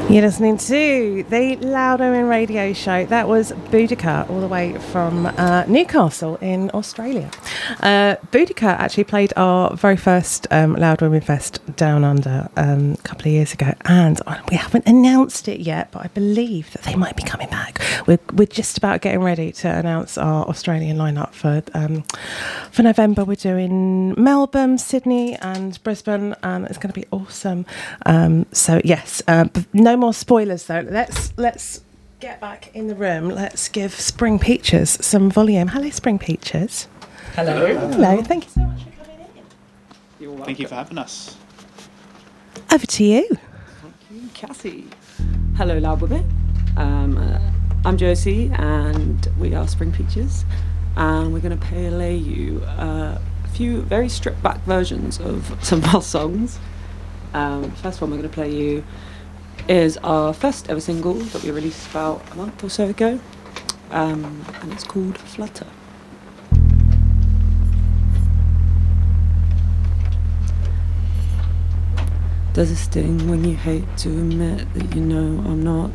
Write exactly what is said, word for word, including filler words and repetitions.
You're listening to the Loud Women Radio Show. That was Boudica, all the way from uh, Newcastle in Australia. Uh, Boudica actually played our very first um, Loud Women Fest Down Under um, a couple of years ago, and we haven't announced it yet, but I believe that they might be coming back. We're, we're just about getting ready to announce our Australian lineup for um, for November. We're doing Melbourne, Sydney, and Brisbane, and it's going to be awesome. Um, so yes, uh, no more spoilers though. Let's let's get back in the room. Let's give Spring Peaches some volume. Hello, Spring Peaches. Hello. Hello. Thank you so much for coming in. You're welcome. Thank you for having us. Over to you. Thank you, Cassie. Hello, Loud Women. Um, uh, I'm Josie, and we are Spring Peaches, and we're going to play you uh, a few very stripped back versions of some of our songs. Um, the first one we're going to play you is our first ever single that we released about a month or so ago, um, and it's called Flutter. Does it sting when you hate to admit that you know I'm not